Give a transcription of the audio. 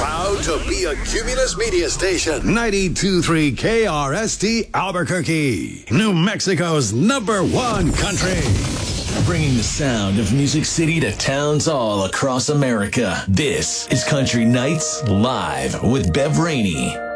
Proud to be a Cumulus Media Station. 92.3 KRST Albuquerque. New Mexico's #1 country. Bringing the sound of Music City to towns all across America. This is Country Nights Live with Bev Rainey.